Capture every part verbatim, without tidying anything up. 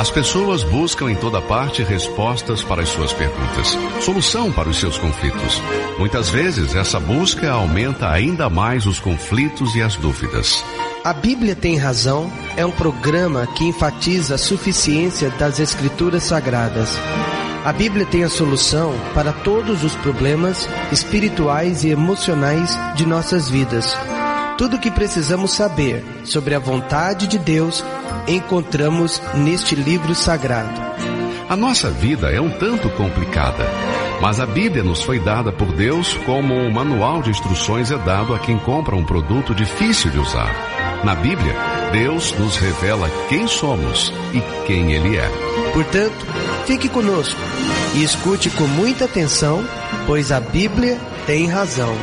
As pessoas buscam em toda parte respostas para as suas perguntas, solução para os seus conflitos. Muitas vezes, essa busca aumenta ainda mais os conflitos e as dúvidas. A Bíblia Tem Razão é um programa que enfatiza a suficiência das Escrituras Sagradas. A Bíblia tem a solução para todos os problemas espirituais e emocionais de nossas vidas. Tudo o que precisamos saber sobre a vontade de Deus encontramos neste livro sagrado. A nossa vida é um tanto complicada, mas a Bíblia nos foi dada por Deus como um manual de instruções é dado a quem compra um produto difícil de usar. Na Bíblia, Deus nos revela quem somos e quem Ele é. Portanto, fique conosco e escute com muita atenção, pois a Bíblia tem razão.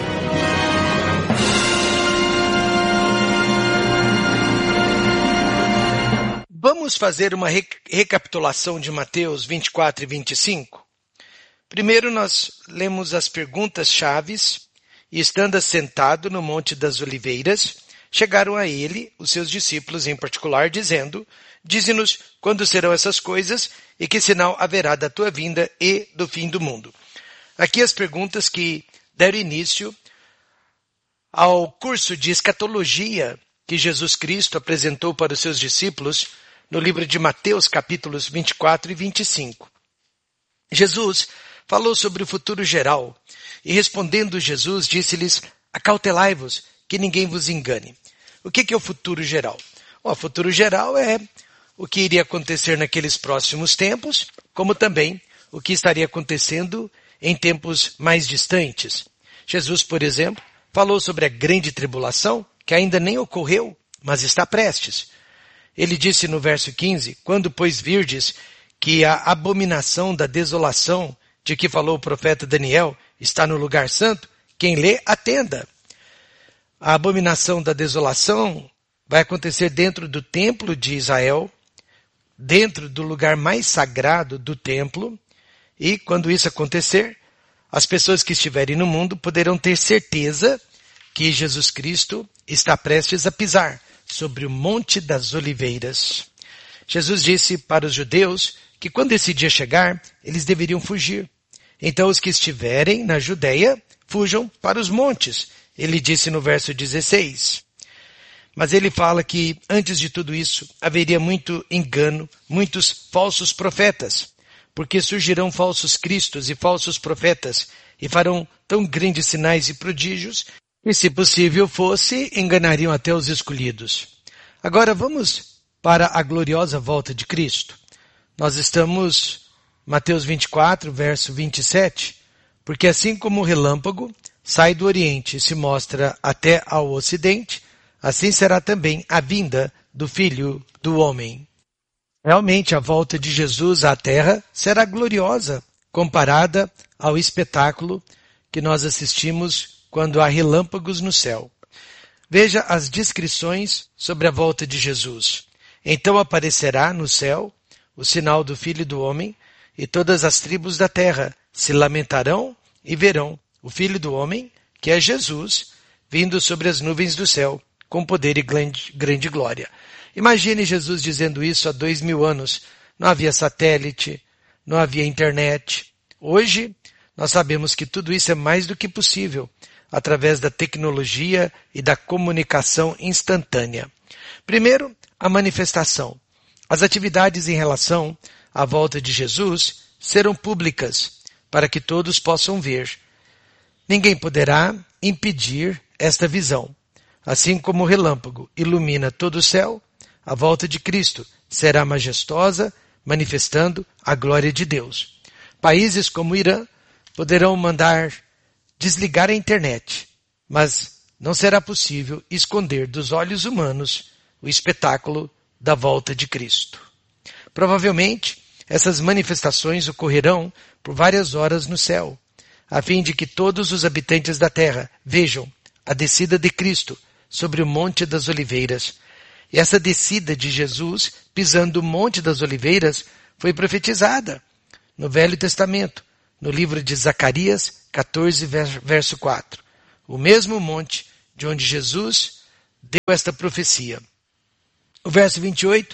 Vamos fazer uma recapitulação de Mateus vinte e quatro e vinte e cinco? Primeiro nós lemos as perguntas-chaves e, estando assentado no Monte das Oliveiras, chegaram a ele, os seus discípulos em particular, dizendo: dize-nos quando serão essas coisas e que sinal haverá da tua vinda e do fim do mundo. Aqui as perguntas que deram início ao curso de escatologia que Jesus Cristo apresentou para os seus discípulos no livro de Mateus, capítulos vinte e quatro e vinte e cinco. Jesus falou sobre o futuro geral e, respondendo Jesus, disse-lhes: acautelai-vos, que ninguém vos engane. O que é o futuro geral? O futuro geral é o que iria acontecer naqueles próximos tempos, como também o que estaria acontecendo em tempos mais distantes. Jesus, por exemplo, falou sobre a grande tribulação, que ainda nem ocorreu, mas está prestes. Ele disse no verso quinze, quando, pois, virdes que a abominação da desolação de que falou o profeta Daniel está no lugar santo, quem lê, atenda. A abominação da desolação vai acontecer dentro do templo de Israel, dentro do lugar mais sagrado do templo, e quando isso acontecer, as pessoas que estiverem no mundo poderão ter certeza que Jesus Cristo está prestes a pisar sobre o Monte das Oliveiras. Jesus disse para os judeus que quando esse dia chegar, eles deveriam fugir. Então os que estiverem na Judeia, fujam para os montes. Ele disse no verso dezesseis. Mas ele fala que antes de tudo isso, haveria muito engano, muitos falsos profetas, porque surgirão falsos cristos e falsos profetas, e farão tão grandes sinais e prodígios, e se possível fosse, enganariam até os escolhidos. Agora vamos para a gloriosa volta de Cristo. Nós estamos, Mateus vinte e quatro, verso vinte e sete, porque assim como o relâmpago sai do Oriente e se mostra até ao Ocidente, assim será também a vinda do Filho do Homem. Realmente a volta de Jesus à Terra será gloriosa, comparada ao espetáculo que nós assistimos quando há relâmpagos no céu. Veja as descrições sobre a volta de Jesus. Então aparecerá no céu o sinal do Filho do Homem, e todas as tribos da terra se lamentarão e verão o Filho do Homem, que é Jesus, vindo sobre as nuvens do céu, com poder e grande, grande glória. Imagine Jesus dizendo isso há dois mil anos. Não havia satélite, não havia internet. Hoje, nós sabemos que tudo isso é mais do que possível, através da tecnologia e da comunicação instantânea. Primeiro, a manifestação. As atividades em relação à volta de Jesus serão públicas, para que todos possam ver. Ninguém poderá impedir esta visão. Assim como o relâmpago ilumina todo o céu, a volta de Cristo será majestosa, manifestando a glória de Deus. Países como o Irã poderão mandar desligar a internet, mas não será possível esconder dos olhos humanos o espetáculo da volta de Cristo. Provavelmente, essas manifestações ocorrerão por várias horas no céu, a fim de que todos os habitantes da terra vejam a descida de Cristo sobre o Monte das Oliveiras. E essa descida de Jesus, pisando o Monte das Oliveiras, foi profetizada no Velho Testamento, no livro de Zacarias quatorze, verso quatro. O mesmo monte de onde Jesus deu esta profecia. O verso vinte e oito,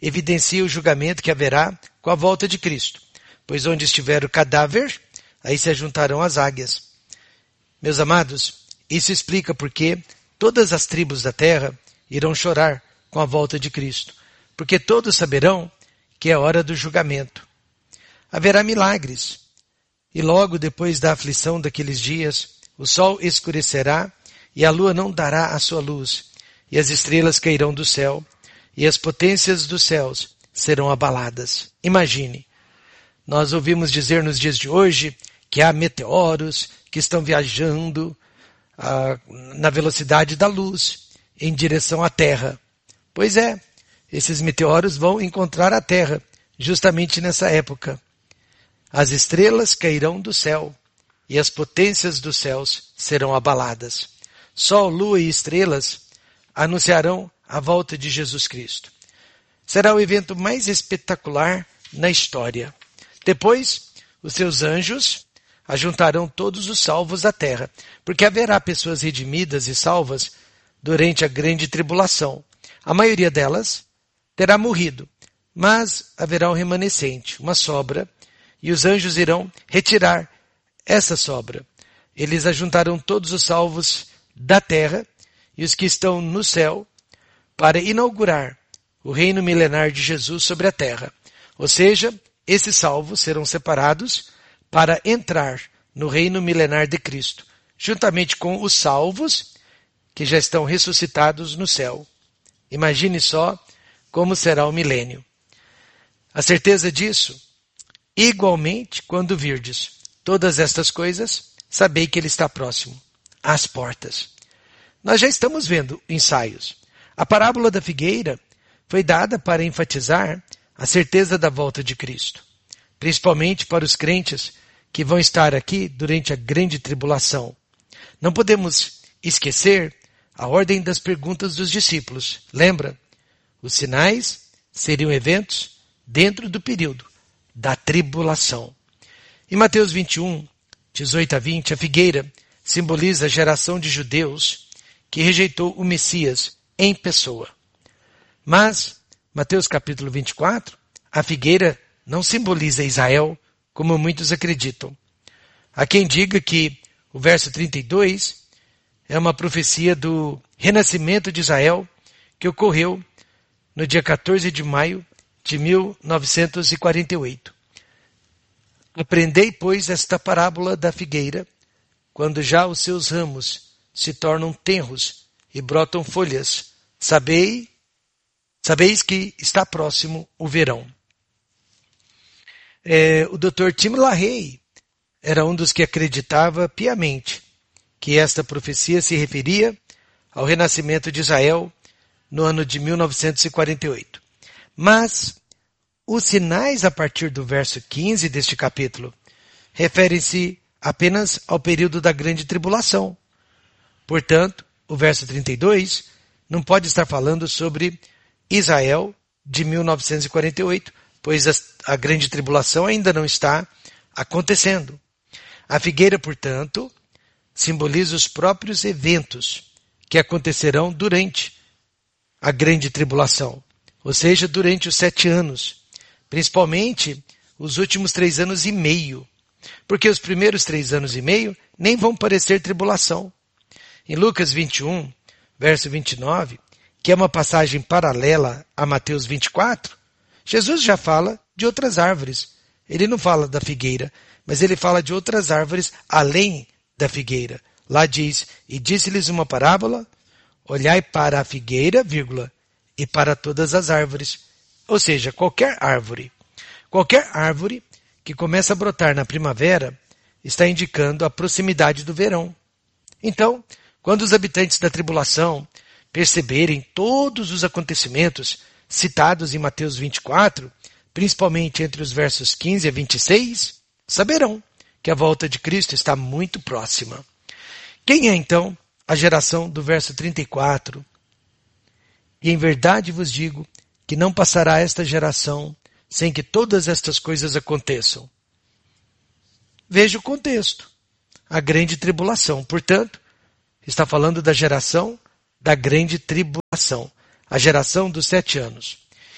evidencia o julgamento que haverá com a volta de Cristo, pois onde estiver o cadáver, aí se ajuntarão as águias. Meus amados, isso explica porque todas as tribos da terra irão chorar com a volta de Cristo, porque todos saberão que é hora do julgamento. Haverá milagres, e logo depois da aflição daqueles dias, o sol escurecerá e a lua não dará a sua luz, e as estrelas cairão do céu, e as potências dos céus serão abaladas. Imagine, nós ouvimos dizer nos dias de hoje que há meteoros que estão viajando ah, na velocidade da luz em direção à Terra. Pois é, esses meteoros vão encontrar a Terra justamente nessa época. As estrelas cairão do céu e as potências dos céus serão abaladas. Sol, lua e estrelas anunciarão a volta de Jesus Cristo. Será o evento mais espetacular na história. Depois, os seus anjos ajuntarão todos os salvos da terra, porque haverá pessoas redimidas e salvas durante a grande tribulação. A maioria delas terá morrido, mas haverá um remanescente, uma sobra, e os anjos irão retirar essa sobra. Eles ajuntarão todos os salvos da terra e os que estão no céu para inaugurar o reino milenar de Jesus sobre a terra. Ou seja, esses salvos serão separados para entrar no reino milenar de Cristo, juntamente com os salvos que já estão ressuscitados no céu. Imagine só como será o milênio. A certeza disso, igualmente, quando virdes todas estas coisas, sabei que ele está próximo, às portas. Nós já estamos vendo ensaios. A parábola da figueira foi dada para enfatizar a certeza da volta de Cristo, principalmente para os crentes que vão estar aqui durante a grande tribulação. Não podemos esquecer a ordem das perguntas dos discípulos. Lembra? Os sinais seriam eventos dentro do período da tribulação. Em Mateus vinte e um, dezoito a vinte, a figueira simboliza a geração de judeus que rejeitou o Messias em pessoa. Mas, Mateus capítulo vinte e quatro, a figueira não simboliza Israel, como muitos acreditam. Há quem diga que o verso trinta e dois é uma profecia do renascimento de Israel que ocorreu no dia quatorze de maio de mil novecentos e quarenta e oito. Aprendei, pois, esta parábola da figueira, quando já os seus ramos se tornam tenros e brotam folhas. Sabei, sabeis que está próximo o verão. É, o doutor Tim LaHaye era um dos que acreditava piamente que esta profecia se referia ao renascimento de Israel no ano de mil novecentos e quarenta e oito. Mas os sinais a partir do verso quinze deste capítulo referem-se apenas ao período da grande tribulação. Portanto, o verso trinta e dois não pode estar falando sobre Israel de mil novecentos e quarenta e oito, pois a, a grande tribulação ainda não está acontecendo. A figueira, portanto, simboliza os próprios eventos que acontecerão durante a grande tribulação, ou seja, durante os sete anos, principalmente os últimos três anos e meio, porque os primeiros três anos e meio nem vão parecer tribulação. Em Lucas vinte e um, verso vinte e nove, que é uma passagem paralela a Mateus vinte e quatro, Jesus já fala de outras árvores. Ele não fala da figueira, mas ele fala de outras árvores além da figueira. Lá diz, e disse-lhes uma parábola, olhai para a figueira, vírgula, e para todas as árvores. Ou seja, qualquer árvore. Qualquer árvore que começa a brotar na primavera está indicando a proximidade do verão. Então, quando os habitantes da tribulação perceberem todos os acontecimentos citados em Mateus vinte e quatro, principalmente entre os versos quinze a vinte e seis, saberão que a volta de Cristo está muito próxima. Quem é então a geração do verso trinta e quatro? E em verdade vos digo que não passará esta geração sem que todas estas coisas aconteçam. Veja o contexto. A grande tribulação. Portanto, está falando da geração da grande tribulação. A geração dos sete anos.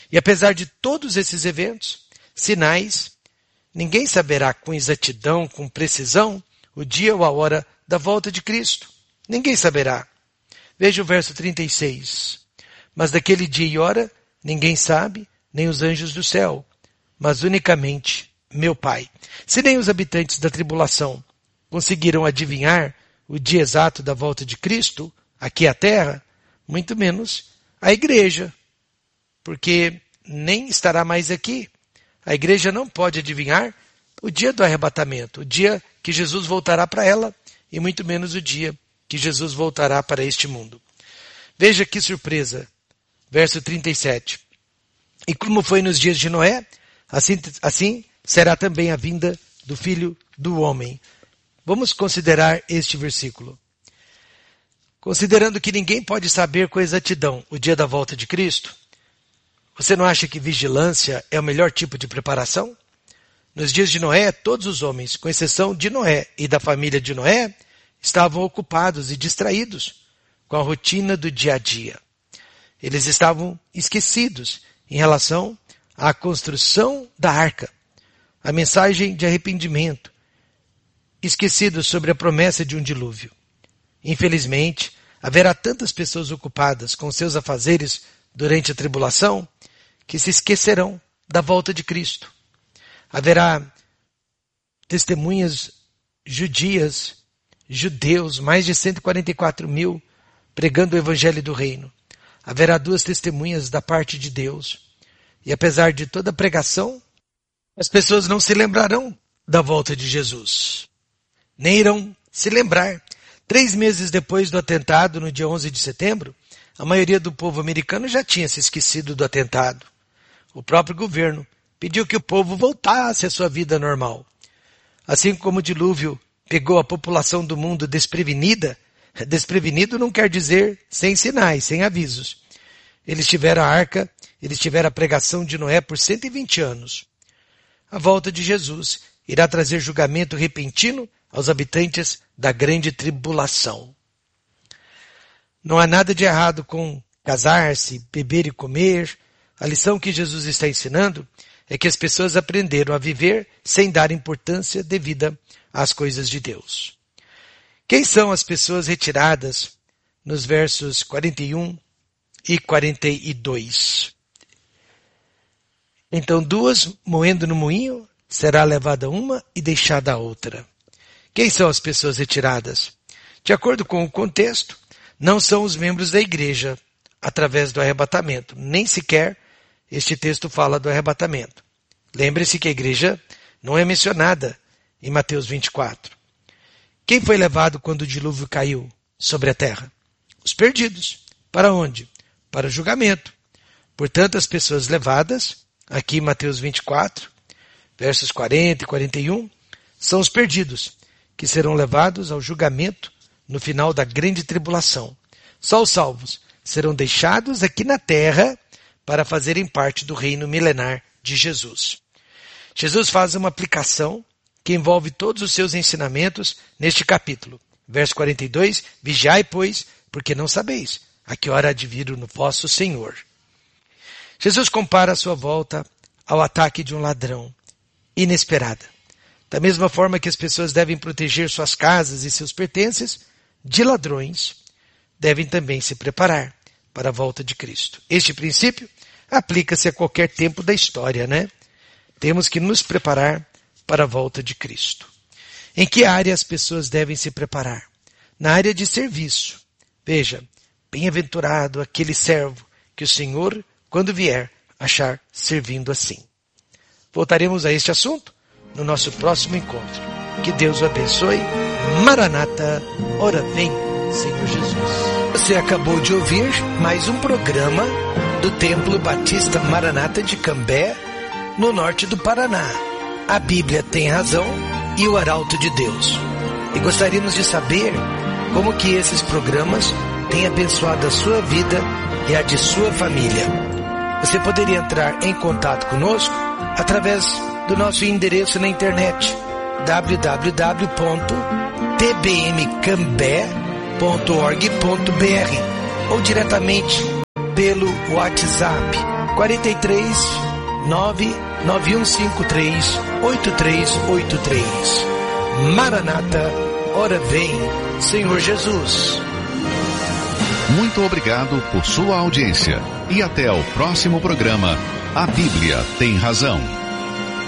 E apesar de todos esses eventos, sinais, ninguém saberá com exatidão, com precisão, o dia ou a hora da volta de Cristo. Ninguém saberá. Veja o verso trinta e seis. Mas daquele dia e hora, ninguém sabe, nem os anjos do céu, mas unicamente meu Pai. Se nem os habitantes da tribulação conseguiram adivinhar o dia exato da volta de Cristo, aqui à terra, muito menos a igreja, porque nem estará mais aqui. A igreja não pode adivinhar o dia do arrebatamento, o dia que Jesus voltará para ela, e muito menos o dia que Jesus voltará para este mundo. Veja que surpresa. Verso trinta e sete. E como foi nos dias de Noé, assim, assim será também a vinda do Filho do Homem. Vamos considerar este versículo. Considerando que ninguém pode saber com exatidão o dia da volta de Cristo, você não acha que vigilância é o melhor tipo de preparação? Nos dias de Noé, todos os homens, com exceção de Noé e da família de Noé, estavam ocupados e distraídos com a rotina do dia a dia. Eles estavam esquecidos em relação à construção da arca, a mensagem de arrependimento, esquecidos sobre a promessa de um dilúvio. Infelizmente, haverá tantas pessoas ocupadas com seus afazeres durante a tribulação que se esquecerão da volta de Cristo. Haverá testemunhas judias, judeus, mais de cento e quarenta e quatro mil, pregando o evangelho do reino. Haverá duas testemunhas da parte de Deus. E apesar de toda a pregação, as pessoas não se lembrarão da volta de Jesus. Nem irão se lembrar. Três meses depois do atentado, no dia onze de setembro, a maioria do povo americano já tinha se esquecido do atentado. O próprio governo pediu que o povo voltasse à sua vida normal. Assim como o dilúvio pegou a população do mundo desprevenida, desprevenido não quer dizer sem sinais, sem avisos. Eles tiveram a arca, eles tiveram a pregação de Noé por cento e vinte anos. A volta de Jesus irá trazer julgamento repentino aos habitantes da grande tribulação. Não há nada de errado com casar-se, beber e comer. A lição que Jesus está ensinando é que as pessoas aprenderam a viver sem dar importância devida às coisas de Deus. Quem são as pessoas retiradas nos versos quarenta e um e quarenta e dois? Então duas moendo no moinho, será levada uma e deixada a outra. Quem são as pessoas retiradas? De acordo com o contexto, não são os membros da igreja através do arrebatamento. Nem sequer este texto fala do arrebatamento. Lembre-se que a igreja não é mencionada em Mateus vinte e quatro. Quem foi levado quando o dilúvio caiu sobre a terra? Os perdidos. Para onde? Para o julgamento. Portanto, as pessoas levadas, aqui em Mateus vinte e quatro, versos quarenta e quarenta e um, são os perdidos, que serão levados ao julgamento no final da grande tribulação. Só os salvos serão deixados aqui na terra para fazerem parte do reino milenar de Jesus. Jesus faz uma aplicação que envolve todos os seus ensinamentos neste capítulo. Verso quarenta e dois, vigiai, pois, porque não sabeis a que hora há de vir o vosso Senhor. Jesus compara a sua volta ao ataque de um ladrão, inesperada. Da mesma forma que as pessoas devem proteger suas casas e seus pertences de ladrões, devem também se preparar para a volta de Cristo. Este princípio aplica-se a qualquer tempo da história, né? Temos que nos preparar para a volta de Cristo. Em que área as pessoas devem se preparar? Na área de serviço. Veja, bem-aventurado aquele servo que o Senhor, quando vier, achar servindo assim. Voltaremos a este assunto no nosso próximo encontro. Que Deus o abençoe. Maranata, ora vem, Senhor Jesus. Você acabou de ouvir mais um programa do Templo Batista Maranata de Cambé, no norte do Paraná. A Bíblia tem razão e o arauto de Deus. E gostaríamos de saber como que esses programas têm abençoado a sua vida e a de sua família. Você poderia entrar em contato conosco através do nosso endereço na internet w w w ponto t b m cambé ponto org ponto b r ou diretamente pelo WhatsApp quatro três nove nove um cinco três oito três oito três. Maranata, ora vem, Senhor Jesus. Muito obrigado por sua audiência e até o próximo programa. A Bíblia tem razão.